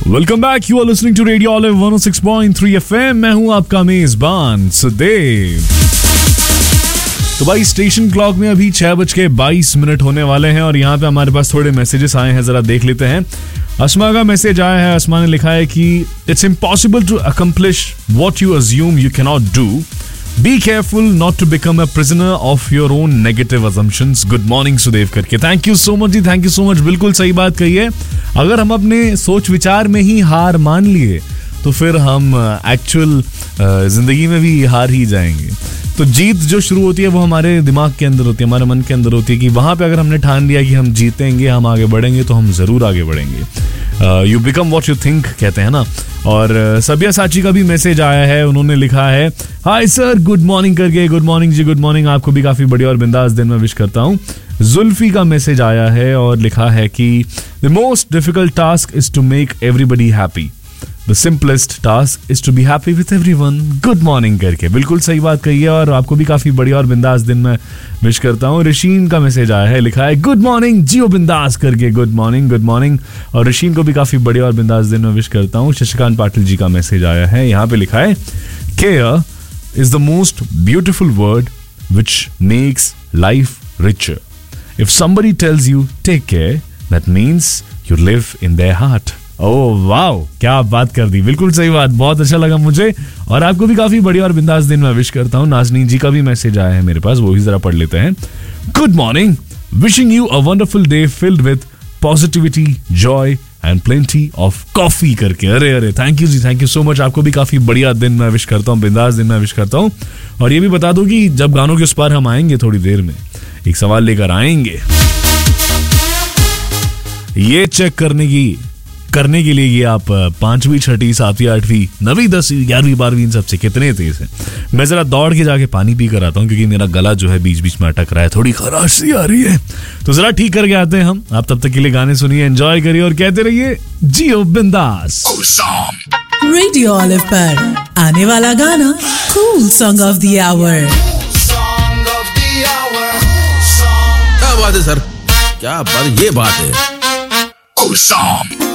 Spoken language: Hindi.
Welcome back, you are listening to radio olive 106.3 FM। मैं हूं आपका मेजबान सुदेव। तो भाई स्टेशन क्लॉक में अभी 6:22 होने वाले हैं और यहाँ पे हमारे पास थोड़े मैसेजेस आए हैं, जरा देख लेते हैं। अस्मा का मैसेज आया है। अस्मा ने लिखा है कि it's impossible to accomplish what you assume you can not do. Be careful not to become a prisoner of your own negative assumptions. Good morning Sudev करके। Thank you so much ji, thank you so much. बिल्कुल सही बात कही है। अगर हम अपने सोच विचार में ही हार मान लिए तो फिर हम एक्चुअल जिंदगी में भी हार ही जाएंगे। तो जीत जो शुरू होती है वो हमारे दिमाग के अंदर होती है, हमारे मन के अंदर होती है कि वहां पे अगर हमने ठान लिया कि हम जीतेंगे, हम आगे बढ़ेंगे, तो हम जरूर आगे बढ़ेंगे। You become what you think कहते हैं ना। और सबिया साची का भी मैसेज आया है। उन्होंने लिखा है हाय सर, गुड मॉर्निंग करके। गुड मॉर्निंग जी, गुड मॉर्निंग। आपको भी काफी बढ़िया और बिंदास दिन में विश करता हूँ। जुल्फी का मैसेज आया है और लिखा है कि the most difficult task is to make everybody happy, the simplest task is to be happy with everyone. Good morning करके बिल्कुल सही बात कही है और आपको भी काफी बढ़िया और बिंदास दिन में विश करता हूँ। ऋषिन का मैसेज आया है, लिखा है गुड मॉर्निंग जियो बिंदास करके। Good morning, good morning. और ऋषिन को भी काफी बढ़िया और बिंदास दिन में विश करता हूँ। शशिकांत पाटिल जी का मैसेज आया है, यहाँ पे लिखा है care is the most beautiful word which makes life richer. If somebody tells you take care, that means you live in their heart. Oh wow, क्या बात कर दी, बिल्कुल सही बात। बहुत अच्छा लगा मुझे और आपको भी काफी बढ़िया और बिंदास दिन में विश करता हूँ। नाजनीन जी का भी मैसेज आया है मेरे पास, वो ही जरा पढ़ लेते हैं। Good morning, wishing you a wonderful day filled with positivity, Joy and plenty of coffee करके। अरे thank you ji, thank you so much. आपको भी काफी बढ़िया दिन में विश करता हूँ, बिंदास दिन में विश करता हूँ। और ये भी बता दूं कि जब गानों के उस पार हम आएंगे थोड़ी देर में, एक सवाल लेकर आएंगे ये चेक करने के लिए कि आप 5वीं 6वीं 7वीं 8वीं 9वीं 10वीं 11वीं 12वीं इन सबसे कितने तेज हैं। मैं जरा दौड़ के जाके पानी पी कर आता हूँ क्योंकि मेरा गला जो है बीच बीच में अटक रहा है, थोड़ी खराश सी आ रही है। तो जरा ठीक करके आते हैं हम। आप तब तक के लिए गाने सुनिए, एंजॉय करिए और कहते रहिए जियो बिंदास। रेडियो ऑलिव पर आने वाला गाना cool song of the our. क्या बात है सर, क्या बात, ये बात है।